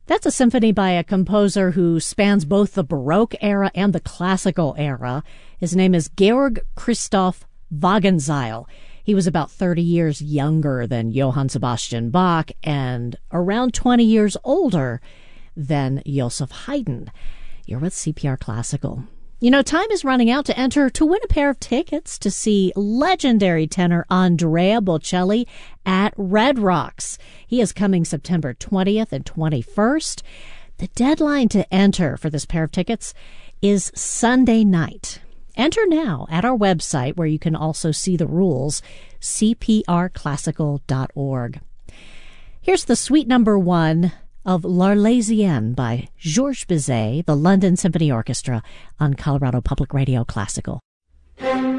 That's a symphony by a composer who spans both the Baroque era and the Classical era. His name is Georg Christoph Wagenseil. He was about 30 years younger than Johann Sebastian Bach and around 20 years older than Joseph Haydn. You're with CPR Classical. You know, time is running out to enter to win a pair of tickets to see legendary tenor Andrea Bocelli at Red Rocks. He is coming September 20th and 21st. The deadline to enter for this pair of tickets is Sunday night. Enter now at our website, where you can also see the rules, cprclassical.org. Here's the suite number 1 of L'Arlésienne by Georges Bizet, the London Symphony Orchestra, on Colorado Public Radio Classical.